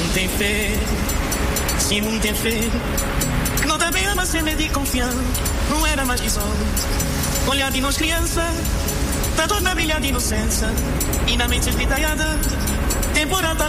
tem fé, sim, não tem fé. Que não também ama ser medo e confiança. Não era mais que só olhar de nós criança. Tá toda na brilhar de inocência. E na mente esvitalhada, temporada